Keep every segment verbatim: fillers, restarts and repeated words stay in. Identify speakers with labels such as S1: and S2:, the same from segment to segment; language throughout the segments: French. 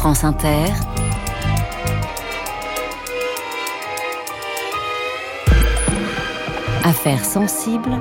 S1: France Inter, Affaires sensibles,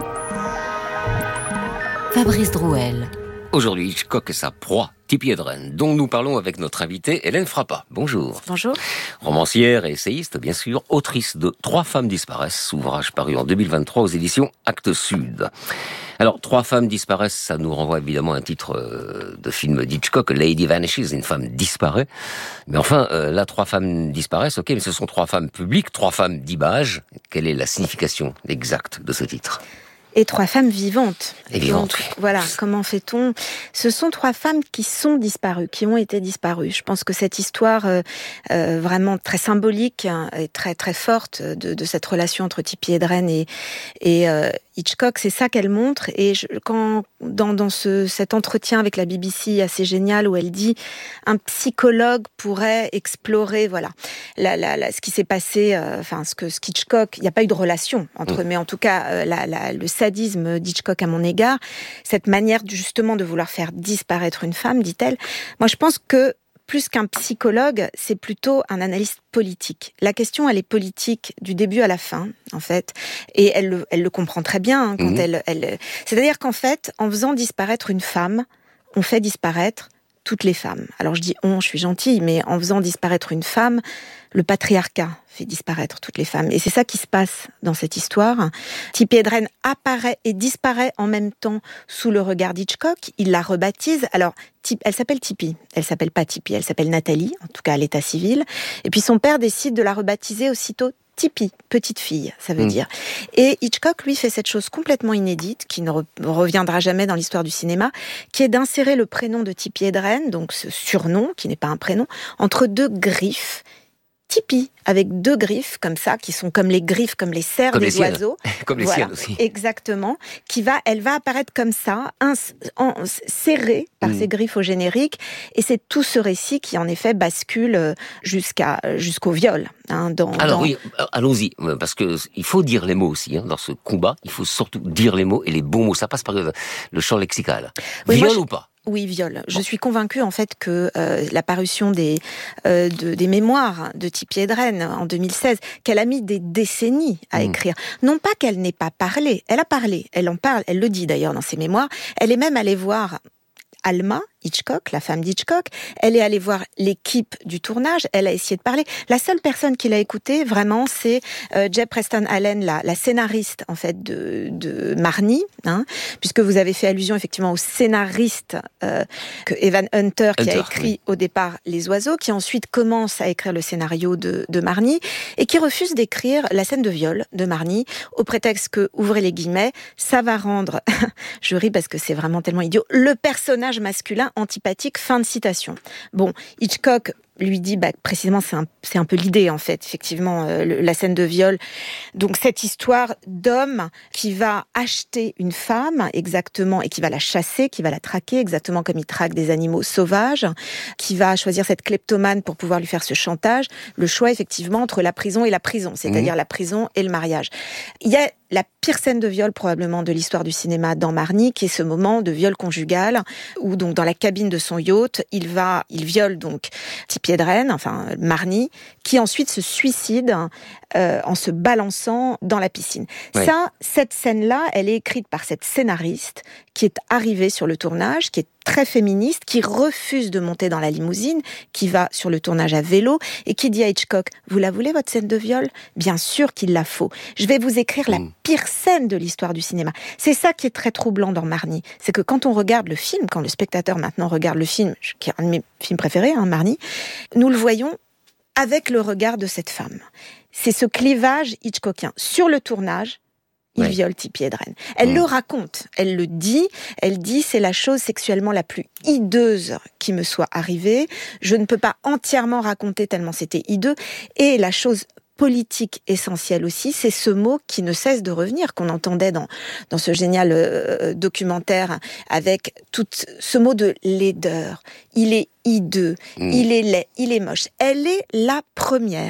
S1: Fabrice Drouel.
S2: Aujourd'hui, Hitchcock et sa proie, Tippi Hedren, dont nous parlons avec notre invitée Hélène Frappat. Bonjour.
S3: Bonjour.
S2: Romancière et essayiste, bien sûr, autrice de Trois femmes disparaissent, ouvrage paru en deux mille vingt-trois aux éditions Actes Sud. Alors, Trois femmes disparaissent, ça nous renvoie évidemment à un titre euh, de film d'Hitchcock, Lady Vanishes, une femme disparaît. Mais enfin, euh, là, Trois femmes disparaissent, ok, mais ce sont trois femmes publiques, trois femmes d'image. Quelle est la signification exacte de ce titre ?
S3: Et trois femmes vivantes.
S2: Et vivantes,
S3: Donc,
S2: oui.
S3: Voilà, comment fait-on ? Ce sont trois femmes qui sont disparues, qui ont été disparues. Je pense que cette histoire euh, euh, vraiment très symbolique hein, et très très forte de, de cette relation entre Tippi Hedren et, et euh, Hitchcock, c'est ça qu'elle montre. Et je, quand dans, dans ce, cet entretien avec la B B C assez génial où elle dit un psychologue pourrait explorer voilà la, la, la, ce qui s'est passé, euh, enfin ce que ce qu'Hitchcock, il n'y a pas eu de relation entre, mmh. mais en tout cas euh, la, la, le sadisme d'Hitchcock à mon égard, cette manière justement de vouloir faire disparaître une femme, dit-elle. Moi, je pense que plus qu'un psychologue, c'est plutôt un analyste politique. La question, elle est politique du début à la fin, en fait, et elle le, elle le comprend très bien hein, quand mmh. elle, elle. C'est-à-dire qu'en fait, en faisant disparaître une femme, on fait disparaître toutes les femmes. Alors je dis on, je suis gentille, mais en faisant disparaître une femme, le patriarcat fait disparaître toutes les femmes. Et c'est ça qui se passe dans cette histoire. Tippi Hedren apparaît et disparaît en même temps sous le regard d'Hitchcock. Il la rebaptise. Alors, elle s'appelle Tippi. Elle s'appelle pas Tippi, elle s'appelle Nathalie, en tout cas à l'état civil. Et puis son père décide de la rebaptiser aussitôt Tippi, petite fille, ça veut mmh. dire. Et Hitchcock, lui, fait cette chose complètement inédite, qui ne re- reviendra jamais dans l'histoire du cinéma, qui est d'insérer le prénom de Tippi Hedren, donc ce surnom, qui n'est pas un prénom, entre deux griffes. Tippi, avec deux griffes comme ça, qui sont comme les griffes, comme les serres
S2: comme
S3: des
S2: les
S3: oiseaux.
S2: Comme les
S3: voilà,
S2: siennes aussi.
S3: Exactement. Qui va, elle va apparaître comme ça, ins, en, serrée par mmh. ses griffes au générique. Et c'est tout ce récit qui, en effet, bascule jusqu'à, jusqu'au viol. Hein, dans,
S2: Alors
S3: dans...
S2: oui, allons-y, parce que il faut dire les mots aussi. Hein, dans ce combat, il faut surtout dire les mots et les bons mots. Ça passe par le, le champ lexical.
S3: Oui,
S2: viol
S3: moi, je...
S2: ou pas ?
S3: Oui, viol.
S2: Bon.
S3: Je suis convaincue en fait que euh, la parution des euh, de, des mémoires de Tippi Hedren en deux mille seize, qu'elle a mis des décennies à mmh. écrire. Non pas qu'elle n'ait pas parlé, elle a parlé, elle en parle, elle le dit d'ailleurs dans ses mémoires. Elle est même allée voir Alma Hitchcock, la femme d'Hitchcock. Elle est allée voir l'équipe du tournage. Elle a essayé de parler. La seule personne qui l'a écoutée, vraiment, c'est euh, Jeb Preston Allen, la, la scénariste en fait de, de Marnie, hein, puisque vous avez fait allusion effectivement au scénariste euh, que Evan Hunter, qui Hunter, a écrit oui. au départ Les Oiseaux, qui ensuite commence à écrire le scénario de, de Marnie et qui refuse d'écrire la scène de viol de Marnie au prétexte que, ouvrez les guillemets, ça va rendre, je ris parce que c'est vraiment tellement idiot, le personnage masculin antipathique, fin de citation. Bon, Hitchcock lui dit, bah, précisément, c'est un, c'est un peu l'idée, en fait, effectivement, euh, le, la scène de viol. Donc, cette histoire d'homme qui va acheter une femme, exactement, et qui va la chasser, qui va la traquer, exactement comme il traque des animaux sauvages, qui va choisir cette kleptomane pour pouvoir lui faire ce chantage. Le choix, effectivement, entre la prison et la prison, c'est-à-dire mmh. la prison et le mariage. Il y a la pire scène de viol, probablement, de l'histoire du cinéma dans Marnie, qui est ce moment de viol conjugal, où, donc, dans la cabine de son yacht, il va, il viole, donc, Tippi Hedren, enfin, Marnie, qui ensuite se suicide, euh, en se balançant dans la piscine. Oui. Ça, cette scène-là, elle est écrite par cette scénariste, qui est arrivée sur le tournage, qui est très féministe, qui refuse de monter dans la limousine, qui va sur le tournage à vélo, et qui dit à Hitchcock, vous la voulez, votre scène de viol ? Bien sûr qu'il la faut. Je vais vous écrire la mmh. pire scène de l'histoire du cinéma. C'est ça qui est très troublant dans Marnie. C'est que quand on regarde le film, quand le spectateur maintenant regarde le film, qui est un de mes films préférés, hein, Marnie, nous le voyons avec le regard de cette femme. C'est ce clivage hitchcockien. Sur le tournage, il ouais. viole Tippi Hedren. Elle mmh. le raconte, elle le dit, elle dit c'est la chose sexuellement la plus hideuse qui me soit arrivée. Je ne peux pas entièrement raconter tellement c'était hideux. Et la chose politique essentielle aussi, c'est ce mot qui ne cesse de revenir, qu'on entendait dans, dans ce génial euh, documentaire avec tout ce mot de laideur. Il est hideux, mmh. il est laid, il est moche. Elle est la première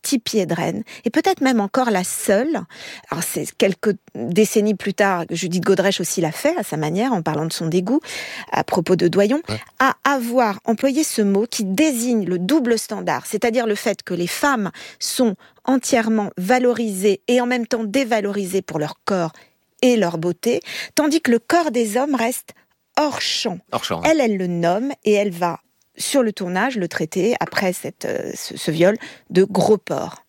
S3: Tippi Hedren est peut-être même encore la seule, alors c'est quelques décennies plus tard, Judith Godrèche aussi l'a fait à sa manière, en parlant de son dégoût, à propos de Doyon, ouais. à avoir employé ce mot qui désigne le double standard, c'est-à-dire le fait que les femmes sont entièrement valorisées et en même temps dévalorisées pour leur corps et leur beauté, tandis que le corps des hommes reste hors champ.
S2: Hors champ.
S3: Elle, elle le nomme et elle va sur le tournage, le traiter, après cette, euh, ce, ce viol, de gros porc.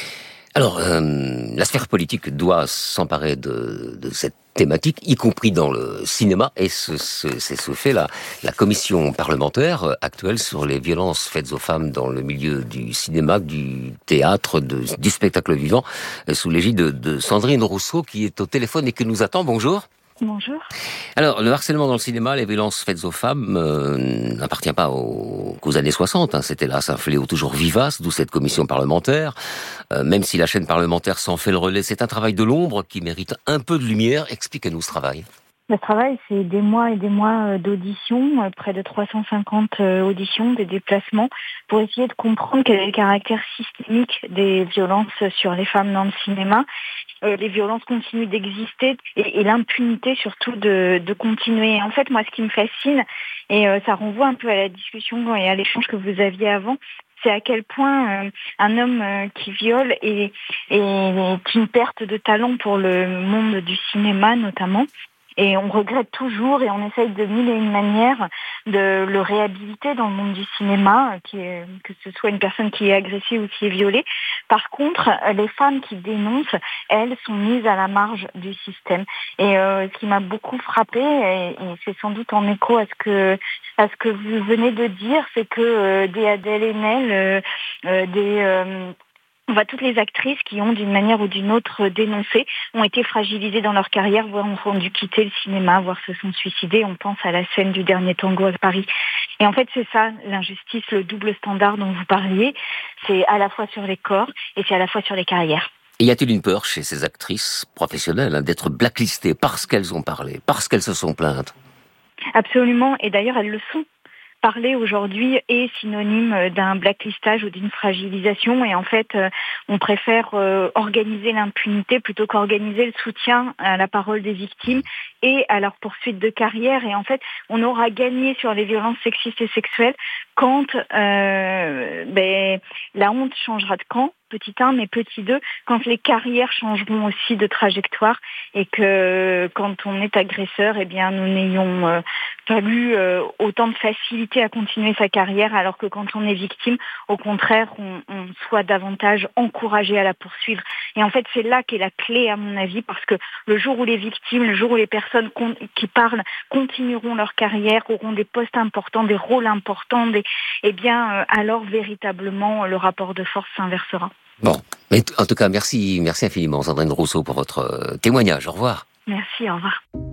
S2: Alors, euh, la sphère politique doit s'emparer de, de cette thématique, y compris dans le cinéma, et ce, ce, c'est ce fait la, la commission parlementaire actuelle sur les violences faites aux femmes dans le milieu du cinéma, du théâtre, de, du spectacle vivant, sous l'égide de, de Sandrine Rousseau, qui est au téléphone et qui nous attend. Bonjour.
S4: Bonjour.
S2: Alors, le harcèlement dans le cinéma, les violences faites aux femmes, euh, n'appartient pas aux, qu'aux années soixante. Hein. C'était là, c'est un fléau toujours vivace, d'où cette commission parlementaire. Euh, même si la chaîne parlementaire s'en fait le relais, c'est un travail de l'ombre qui mérite un peu de lumière. Expliquez-nous ce travail.
S4: Le travail, c'est des mois et des mois d'auditions, près de trois cent cinquante auditions, des déplacements, pour essayer de comprendre quel est le caractère systémique des violences sur les femmes dans le cinéma. Euh, les violences continuent d'exister et, et l'impunité surtout de, de continuer. En fait, moi, ce qui me fascine, et euh, ça renvoie un peu à la discussion et à l'échange que vous aviez avant, c'est à quel point euh, un homme euh, qui viole est, est, est une perte de talent pour le monde du cinéma notamment. Et on regrette toujours et on essaye de mille et une manières de le réhabiliter dans le monde du cinéma, qui est, que ce soit une personne qui est agressée ou qui est violée. Par contre, les femmes qui dénoncent, elles, sont mises à la marge du système. Et euh, ce qui m'a beaucoup frappée, et, et c'est sans doute en écho à ce que à ce que vous venez de dire, c'est que euh, des Adèle Haenel, euh, euh, des... Euh, Enfin, toutes les actrices qui ont d'une manière ou d'une autre dénoncé ont été fragilisées dans leur carrière, voire ont dû quitter le cinéma, voire se sont suicidées. On pense à la scène du dernier tango à Paris. Et en fait, c'est ça, l'injustice, le double standard dont vous parliez. C'est à la fois sur les corps et c'est à la fois sur les carrières.
S2: Et y a-t-il une peur chez ces actrices professionnelles hein, d'être blacklistées parce qu'elles ont parlé, parce qu'elles se sont plaintes ?
S4: Absolument, et d'ailleurs elles le sont. Parler aujourd'hui est synonyme d'un blacklistage ou d'une fragilisation et en fait on préfère organiser l'impunité plutôt qu'organiser le soutien à la parole des victimes et à leur poursuite de carrière. Et en fait on aura gagné sur les violences sexistes et sexuelles quand euh, ben, la honte changera de camp, petit un, mais petit deux, quand les carrières changeront aussi de trajectoire et que quand on est agresseur, eh bien, nous n'ayons euh, pas eu euh, autant de facilité à continuer sa carrière, alors que quand on est victime, au contraire, on, on soit davantage encouragé à la poursuivre. Et en fait, c'est là qu'est la clé, à mon avis, parce que le jour où les victimes, le jour où les personnes con- qui parlent continueront leur carrière, auront des postes importants, des rôles importants, des, eh bien, euh, alors véritablement, le rapport de force s'inversera.
S2: Bon, mais en tout cas, merci, merci infiniment, Sandrine Rousseau, pour votre témoignage. Au revoir.
S4: Merci, au revoir.